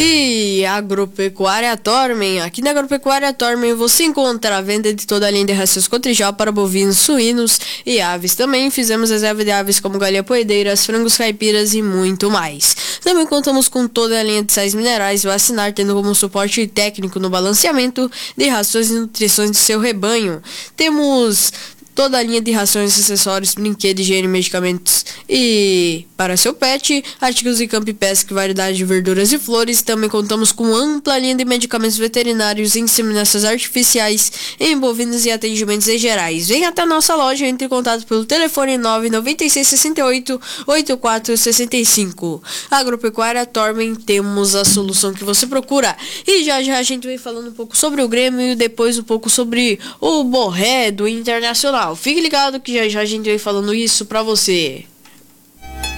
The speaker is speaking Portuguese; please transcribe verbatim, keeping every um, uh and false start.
E Agropecuária Tormen. Aqui na Agropecuária Tormen você encontra a venda de toda a linha de rações Cotrijal para bovinos, suínos e aves. Também fizemos reserva de aves como galinha poedeiras, frangos caipiras e muito mais. Também contamos com toda a linha de sais minerais e vacinar, tendo como suporte técnico no balanceamento de rações e nutrições de seu rebanho. Temos toda a linha de rações, acessórios, brinquedos, higiene, medicamentos e para seu pet, artigos de campo e pesca, variedade de verduras e flores. Também contamos com ampla linha de medicamentos veterinários, inseminações artificiais em bovinos e atendimentos em gerais. Venha até a nossa loja, entre em contato pelo telefone nove nove seis seis oito oito quatro seis cinco. Agropecuária Tormen, temos a solução que você procura. E já já a gente vem falando um pouco sobre o Grêmio e depois um pouco sobre o Borré do Internacional. Fique ligado que já já a gente vai falando isso pra você.